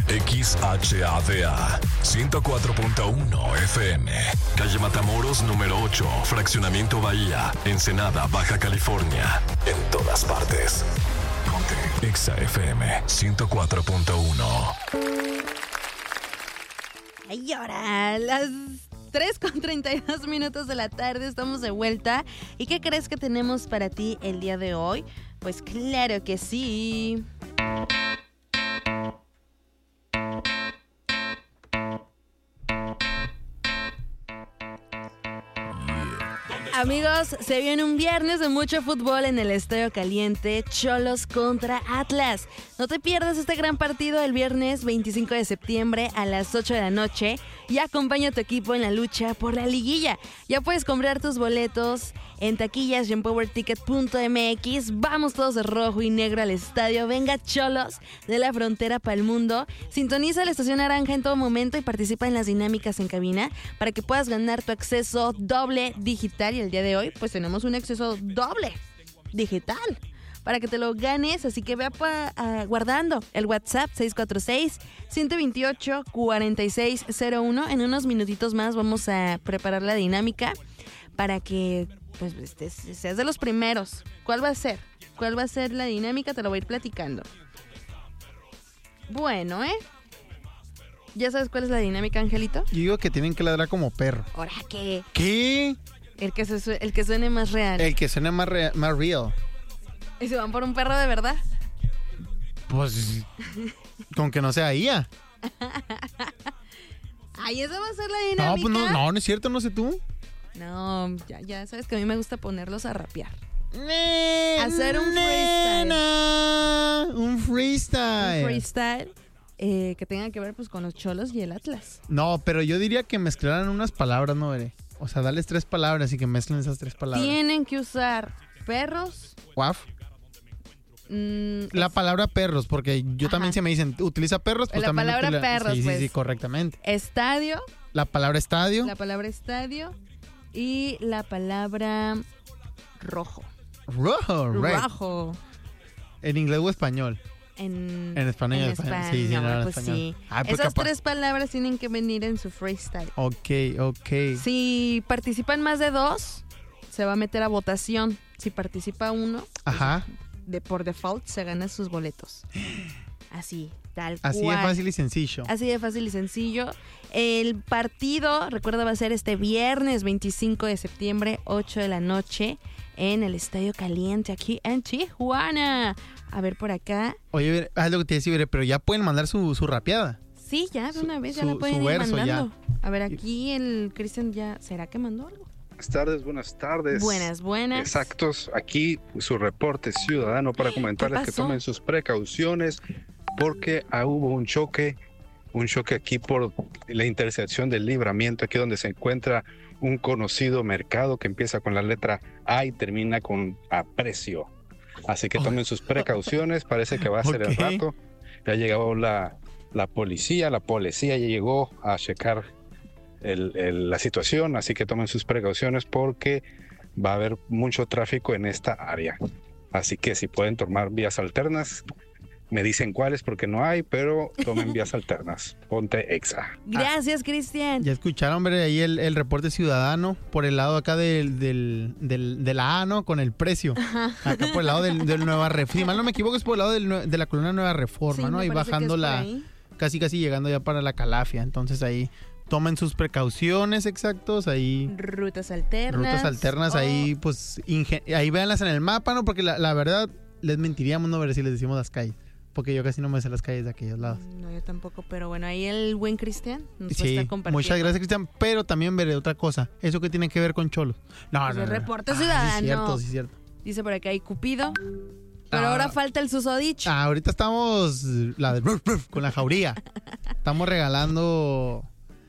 XHADA 104.1 FM, calle Matamoros número 8, Fraccionamiento Bahía, Ensenada, Baja California. En todas partes. Ponte Exa FM 104.1. Y ahora, las 3:32 de la tarde, estamos de vuelta. ¿Y qué crees que tenemos para ti el día de hoy? Pues claro que sí. Amigos, se viene un viernes de mucho fútbol en el Estadio Caliente, Xolos contra Atlas. No te pierdas este gran partido el viernes 25 de septiembre a las 8 de la noche y acompaña a tu equipo en la lucha por la liguilla. Ya puedes comprar tus boletos en taquillas y en powerticket.mx. Vamos todos de rojo y negro al estadio. Venga Xolos de la frontera para el mundo. Sintoniza la estación naranja en todo momento y participa en las dinámicas en cabina para que puedas ganar tu acceso doble digital. Y el día de hoy pues tenemos un acceso doble digital para que te lo ganes, así que ve guardando el WhatsApp 646-128-4601. En unos minutitos más vamos a preparar la dinámica para que pues seas de los primeros. ¿Cuál va a ser? ¿Cuál va a ser la dinámica? Te lo voy a ir platicando. Bueno, ¿ya sabes cuál es la dinámica, Angelito? Yo digo que tienen que ladrar como perro. ¿Ahora qué? ¿Qué? El que suene más real. El que suene más real. ¿Y se van por un perro de verdad? Pues, con que no sea IA. Ay, ¿esa va a ser la dinámica? No, pues no es cierto, no sé tú. No, ya sabes que a mí me gusta ponerlos a rapear. Hacer un freestyle. Un freestyle. Un freestyle que tenga que ver pues con los Xolos y el Atlas. No, pero yo diría que mezclaran unas palabras, ¿no, veré? O sea, darles 3 palabras y que mezclen esas 3 palabras. Tienen que usar perros. Guaf. La palabra perros, porque yo también si me dicen, utiliza perros, pues la también... La palabra perros, sí, pues. Sí, correctamente. Estadio. La palabra estadio. La palabra estadio. Y la palabra rojo. Rojo. ¿En inglés o español? En español. Sí, no, pues español. sí. Esas 3 palabras tienen que venir en su freestyle. Ok. Si participan más de 2, se va a meter a votación. Si participa 1, ajá, por default se gana sus boletos. Así, tal cual. Así de fácil y sencillo. Así de fácil y sencillo. El partido, recuerda, va a ser este viernes 25 de septiembre, 8 de la noche, en el Estadio Caliente, aquí en Tijuana. A ver, por acá. Oye, haz lo que te decía, pero ya pueden mandar su rapeada. Sí, ya de una vez ya la pueden ir mandando. Ya. A ver, aquí el Cristian ya... ¿Será que mandó algo? Buenas tardes. Buenas. Exactos, aquí su reporte ciudadano para comentarles que tomen sus precauciones porque hubo un choque aquí por la intersección del Libramiento, aquí donde se encuentra un conocido mercado que empieza con la letra A y termina con Aprecio. Así que tomen sus precauciones, parece que va a ser el rato. Ya llegó la policía ya llegó a checar la situación, así que tomen sus precauciones porque va a haber mucho tráfico en esta área. Así que si pueden tomar vías alternas, me dicen cuáles porque no hay, pero tomen vías alternas. Ponte Exa. Gracias, Cristian. Ya escucharon, hombre, ahí el reporte ciudadano por el lado acá de la A, ¿no? Con el precio. Ajá. Acá por el lado del Nueva Reforma. Si mal no me equivoco, es por el lado de la colonia Nueva Reforma, sí, ¿no? Ahí bajando casi llegando ya para la Calafia. Entonces ahí tomen sus precauciones, exactos, ahí... Rutas alternas. Ahí pues ahí véanlas en el mapa, ¿no? Porque la verdad les mentiríamos, ¿no? Ver si les decimos las calles. Porque yo casi no me sé las calles de aquellos lados. No, yo tampoco, pero bueno, ahí el buen Cristian nos va a estar compartiendo. Muchas gracias, Cristian, pero también veré otra cosa. ¿Eso qué tiene que ver con Xolos? No. El reporte ciudadano. Sí, cierto. Dice por acá, hay Cupido, pero ahora falta el susodicho. Ahorita estamos con la jauría. Estamos regalando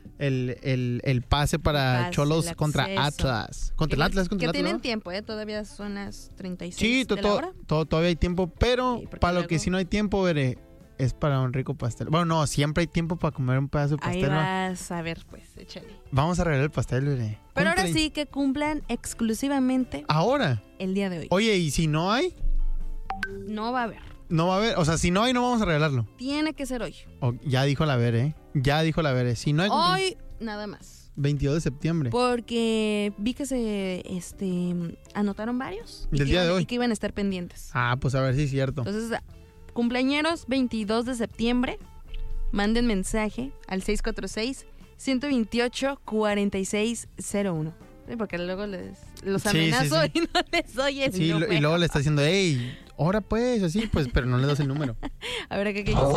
el pase para Xolos contra Atlas. Contra el Atlas. Que tienen tiempo, todavía son las 36 sí, de la hora. Todavía hay tiempo, pero para lo que sí no hay tiempo, veré, es para un rico pastel. Bueno, no, siempre hay tiempo para comer un pedazo de pastel. Ahí vas a ver, pues, échale. Vamos a regalar el pastel, veré. Pero ahora sí que cumplan exclusivamente. ¿Ahora? El día de hoy. Oye, ¿y si no hay? No va a haber. No va a haber, o sea, si no hay, no vamos a regalarlo. Tiene que ser hoy. Ya dijo la Ver, Ya dijo la Ver, Si no hay hoy, nada más. 22 de septiembre. Porque vi que se anotaron varios. Del día de hoy. Y que iban a estar pendientes. Ah, pues a ver si es cierto. Entonces, cumpleañeros 22 de septiembre. Manden mensaje al 646-128-4601. Sí, porque luego los amenazo y no les doy el número. Y luego le está diciendo, hey, ahora pues, así, pues, pero no le das el número. A ver, ¿qué dice?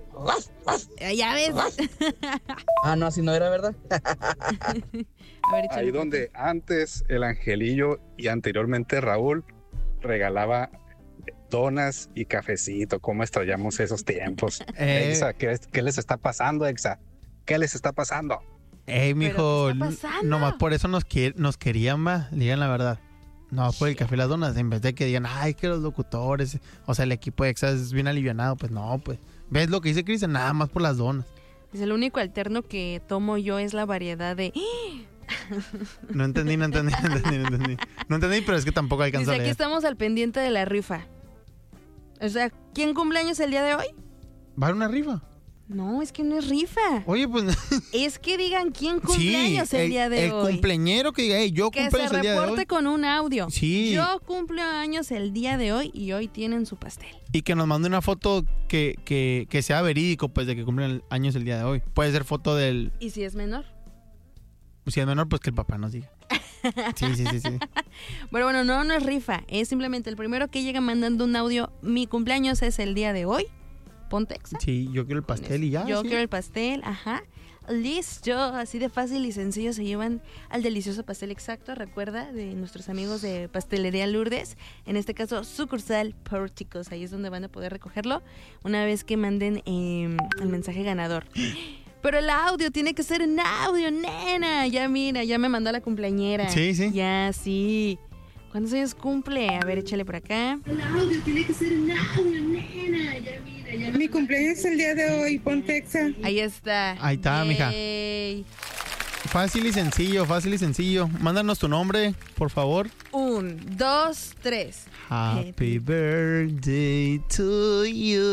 Ya ves. No, así no era, ¿verdad? A ver, ahí donde antes el Angelillo y anteriormente Raúl regalaba donas y cafecito. ¿Cómo extrañamos esos tiempos? Exa, ¿qué les está pasando, Exa? ¿Qué les está pasando? Mijo, nomás por eso nos querían, digan la verdad. No, por el café y las donas, en vez de que digan, ay, que los locutores, o sea, el equipo de Exa es bien alivianado, pues no, pues. ¿Ves lo que dice Cristian? Nada más por las donas. Dice, el único alterno que tomo yo es la variedad de... No entendí, pero es que tampoco alcanzó a leer. Dice, aquí estamos al pendiente de la rifa. O sea, ¿quién cumpleaños el día de hoy? ¿Va a haber una rifa? No, es que no es rifa. Oye, pues... Es que digan quién cumpleaños el día de hoy. El cumpleañero que diga, hey, yo cumpleaños el día de hoy. Que se reporte con un audio. Sí. Yo cumplo años el día de hoy y hoy tienen su pastel. Y que nos mande una foto que sea verídico, pues, de que cumplen años el día de hoy. Puede ser foto del... ¿Y si es menor? Si es menor, pues que el papá nos diga. Sí. Pero bueno, no es rifa. Es simplemente el primero que llega mandando un audio. Mi cumpleaños es el día de hoy. Ponte Exa. Sí, yo quiero el pastel y ya. Yo quiero el pastel, ajá. Listo, así de fácil y sencillo se llevan al delicioso pastel exacto, recuerda, de nuestros amigos de Pastelería Lourdes, en este caso sucursal Pórticos, ahí es donde van a poder recogerlo una vez que manden el mensaje ganador. Pero el audio tiene que ser un audio, nena. Ya mira, ya me mandó la cumpleañera. Sí. Ya, sí. ¿Cuántos años cumple? A ver, échale por acá. El audio tiene que ser un audio, nena. Ya mira. Mi cumpleaños es el día de hoy, ponte Exa. Ahí está. Ahí está, mija. Fácil y sencillo. Mándanos tu nombre, por favor. 1, 2, 3. Happy birthday to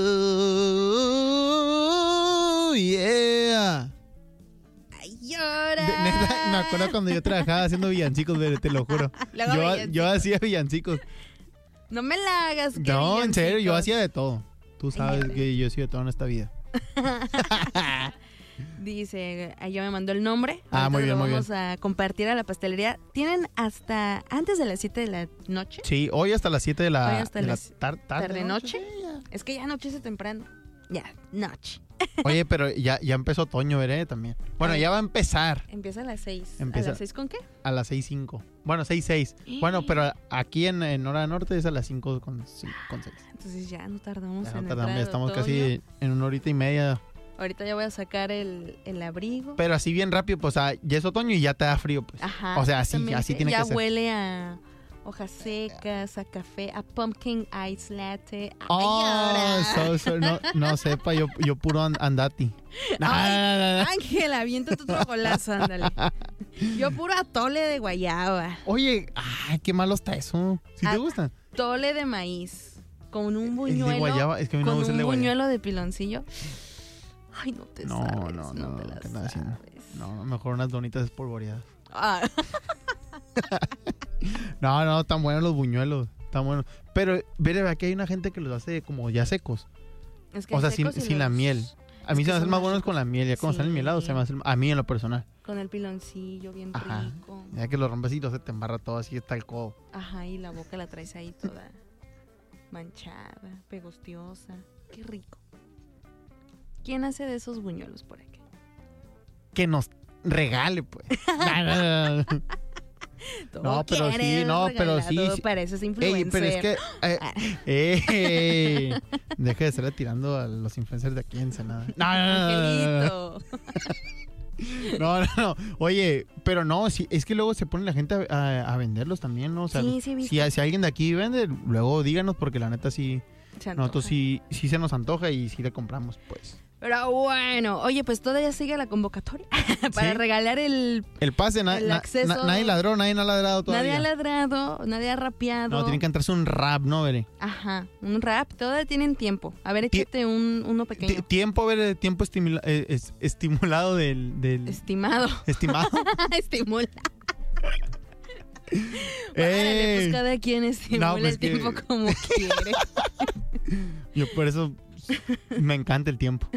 you. Yeah. Ay, llora. Neta, me acuerdo cuando yo trabajaba haciendo villancicos, te lo juro. Yo hacía villancicos. No me la hagas. No, en serio, yo hacía de todo. Tú sabes que yo he sido de todo en esta vida. Dice, ya me mandó el nombre. Muy bien, vamos a compartir a la pastelería. ¿Tienen hasta antes de las 7 de la noche? Sí, hoy hasta las 7 de la tarde noche. Es que ya anochece temprano. Ya, noche. Oye, pero ya empezó otoño, veré también. Bueno, ya va a empezar. Empieza a las 6. Empieza. ¿A las 6 con qué? A las 6:05. Bueno, 6:06. Bueno, pero aquí en hora norte es a las 5:06. Entonces ya no tardamos ya en ya estamos casi en una horita y media. Ahorita ya voy a sacar el abrigo. Pero así bien rápido, pues ya es otoño y ya te da frío, pues. Ajá. O sea, así tiene ya que ser. Ya huele a hojas secas, a café, a pumpkin ice latte. No sepa, yo puro andati. Ángela, aviéntate otro golazo, ándale. Yo puro atole de guayaba. Oye, qué malo está eso. ¿Sí te gusta? Atole de maíz con un buñuelo. De guayaba, es que a mí no me gusta el de guayaba. Con un buñuelo de piloncillo. Ay, no te sabes. No te la sabes. No, mejor unas donitas espolvoreadas. No, están buenos los buñuelos. Están buenos. Pero, veré, aquí hay una gente que los hace como ya secos. Es que o sea, sin la miel. A mí se me hacen más buenos con la miel. Ya cuando están enmielados, se me hacen a mí en lo personal. Con el piloncillo bien rico. Ya que lo rompes y se te embarra todo así, está el codo. Ajá, y la boca la traes ahí toda manchada, pegostiosa. Qué rico. ¿Quién hace de esos buñuelos por aquí? Que nos regale, pues. No, pero sí. Para eso es influencer. Pero es que... deje de estarle tirando a los influencers de aquí en Ensenada. No. Oye, pero no, sí, es que luego se pone la gente a venderlos también, ¿no? O sea, sí, si alguien de aquí vende, luego díganos porque la neta sí... Nosotros sí se nos antoja y sí le compramos, pues. Pero bueno, oye, pues todavía sigue la convocatoria para regalar el pase. acceso. Nadie ladró, nadie ha ladrado todavía. Nadie ha ladrado, nadie ha rapeado. No, tienen que entrarse un rap, ¿no, Bere? Ajá, un rap, todavía tienen tiempo. A ver, échate uno pequeño. Tiempo, Bere, tiempo estimulado del... Estimado. Estimado. Estimula. Bueno, pues cada quien estimula el tiempo como quiere. Yo por eso me encanta el tiempo.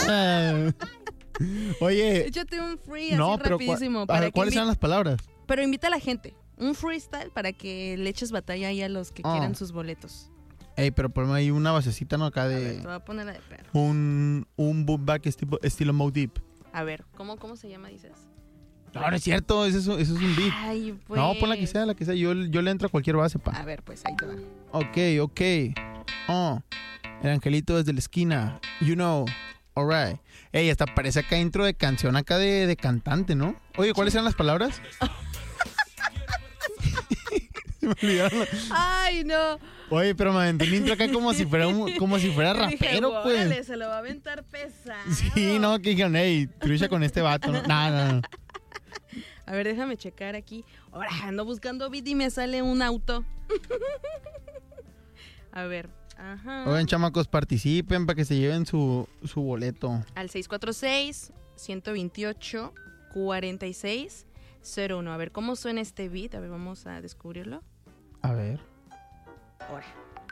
Oye. Échate un free así rapidísimo. ¿Cuáles eran las palabras? Pero invita a la gente. Un freestyle para que le eches batalla ahí a los que quieran sus boletos. Ey, pero ponme ahí una basecita, ¿no? Acá de... A ver, te voy a poner la de perro. Un boom back estilo Moe Deep. A ver, ¿cómo se llama, dices? No, no es cierto, eso es un beat. Ay, pues. No, pon la que sea. Yo le entro a cualquier base, pa. A ver, pues ahí te va. Ok. El angelito desde la esquina. You know. Alright. Ey, hasta parece acá intro de canción acá de cantante, ¿no? Oye, ¿cuáles eran las palabras? Se me olvidaron. Ay, no. Oye, pero me aventé un intro acá como si fuera rapero, dije, pues. Órale, se lo va a aventar pesado. Sí, no, que dijeron, ey, trucha con este vato. No. A ver, déjame checar aquí. Ahora ando buscando beat y me sale un auto. A ver, ajá. Oigan, chamacos, participen para que se lleven su boleto. Al 646-128-4601. A ver, ¿cómo suena este beat? A ver, vamos a descubrirlo. A ver. Ahora.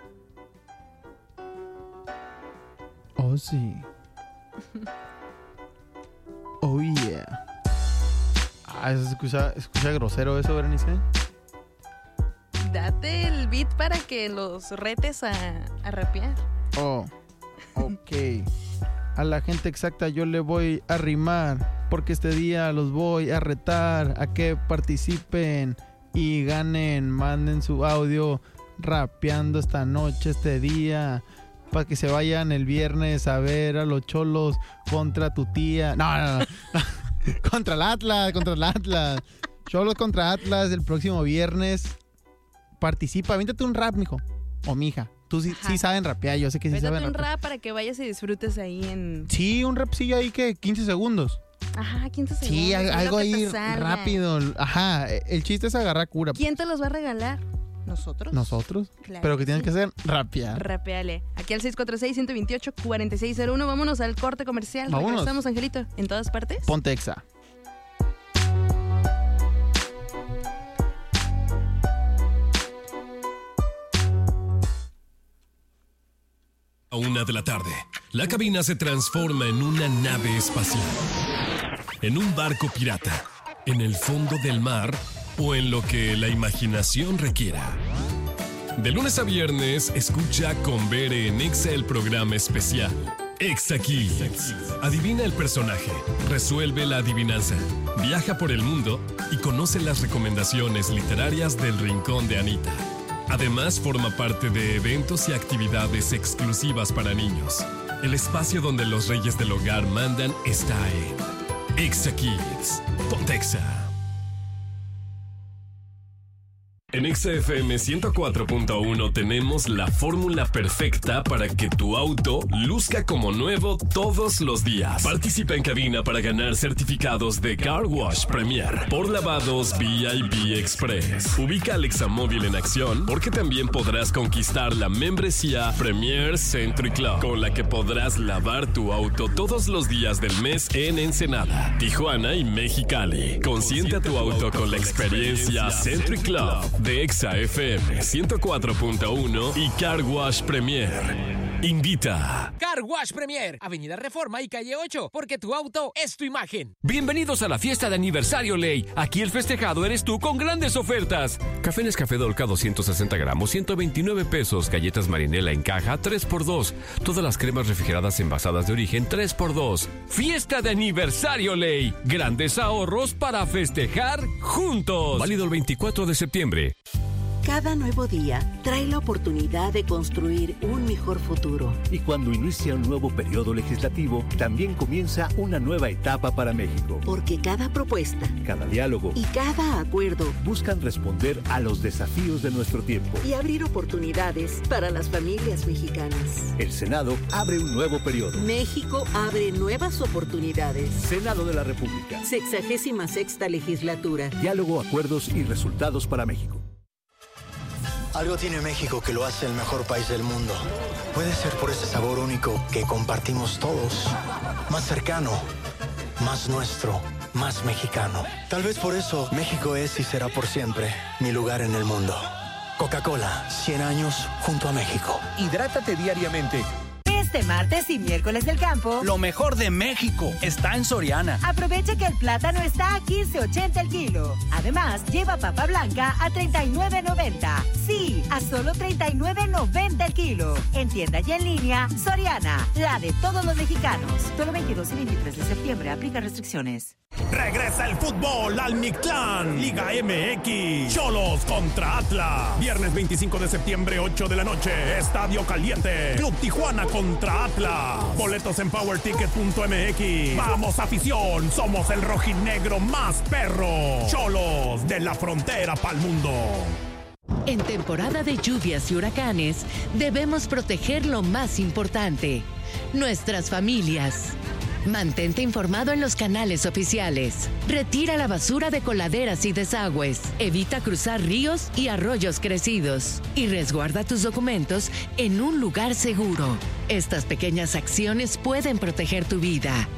Oh, sí. Oh, yeah. Se escucha grosero eso, Berenice. Date el beat para que los retes a rapear. Oh, ok. A la gente exacta yo le voy a rimar, porque este día los voy a retar a que participen y ganen. Manden su audio rapeando esta noche, este día, para que se vayan el viernes a ver a los cholos contra tu tía. No. Contra el Atlas. Cholos contra Atlas el próximo viernes. Participa, aviéntate un rap, mijo. O mija. Tú sí saben rapear, yo sé que sí saben rapear. Un rap para que vayas y disfrutes ahí en... Sí, un rapcillo ahí que 15 segundos. Ajá, 15 segundos. Sí, algo ahí rápido. Ajá, el chiste es agarrar cura. ¿Quién te los va a regalar? ¿Nosotros? Claro. Pero que tienes que hacer rapear. Rapeale. Aquí al 646-128-4601. Vámonos al corte comercial. Vámonos. Regresamos, Angelito. ¿En todas partes? Ponte Exa. A 1 de la tarde, la cabina se transforma en una nave espacial, en un barco pirata, en el fondo del mar o en lo que la imaginación requiera. De lunes a viernes, escucha con Bere en Exa el programa especial Exa Kids. Adivina el personaje, resuelve la adivinanza, viaja por el mundo y conoce las recomendaciones literarias del Rincón de Anita. Además, forma parte de eventos y actividades exclusivas para niños. El espacio donde los reyes del hogar mandan está en Exa Kids. Ponte Exa. En Exa FM 104.1 tenemos la fórmula perfecta para que tu auto luzca como nuevo todos los días. Participa en cabina para ganar certificados de Car Wash Premier por lavados VIP Express. Ubica al Examóvil en acción porque también podrás conquistar la membresía Premier Century Club, con la que podrás lavar tu auto todos los días del mes en Ensenada, Tijuana y Mexicali. Consiente a tu auto con la experiencia Century Club de Exa FM 104.1 y Car Wash Premier. Invita. Car Wash Premier, Avenida Reforma y Calle 8, porque tu auto es tu imagen. Bienvenidos a la fiesta de aniversario Ley. Aquí el festejado eres tú con grandes ofertas. Café Nescafé Dolca 260 gramos, 129 pesos. Galletas Marinela en caja, 3x2. Todas las cremas refrigeradas envasadas de origen, 3x2. Fiesta de aniversario Ley. Grandes ahorros para festejar juntos. Válido el 24 de septiembre. Cada nuevo día trae la oportunidad de construir un mejor futuro. Y cuando inicia un nuevo periodo legislativo, también comienza una nueva etapa para México. Porque cada propuesta, cada diálogo y cada acuerdo buscan responder a los desafíos de nuestro tiempo y abrir oportunidades para las familias mexicanas. El Senado abre un nuevo periodo. México abre nuevas oportunidades. Senado de la República. 66ª legislatura. Diálogo, acuerdos y resultados para México. Algo tiene México que lo hace el mejor país del mundo. Puede ser por ese sabor único que compartimos todos. Más cercano, más nuestro, más mexicano. Tal vez por eso México es y será por siempre mi lugar en el mundo. Coca-Cola, 100 años junto a México. Hidrátate diariamente. Este martes y miércoles del campo, lo mejor de México está en Soriana. Aprovecha que el plátano está a $15.80 el kilo. Además, lleva papa blanca a $39.90. Sí, a solo $39.90 el kilo. En tienda y en línea, Soriana, la de todos los mexicanos. Solo 22 y 23 de septiembre, aplica restricciones. Regresa el fútbol al Mictlán. Liga MX. Xolos contra Atlas. Viernes 25 de septiembre, 8 de la noche. Estadio Caliente. Club Tijuana contra Atlas. Boletos en powerticket.mx. Vamos, afición. Somos el rojinegro más perro. Xolos de la frontera pa'l mundo. En temporada de lluvias y huracanes, debemos proteger lo más importante: nuestras familias. Mantente informado en los canales oficiales. Retira la basura de coladeras y desagües. Evita cruzar ríos y arroyos crecidos. Y resguarda tus documentos en un lugar seguro. Estas pequeñas acciones pueden proteger tu vida.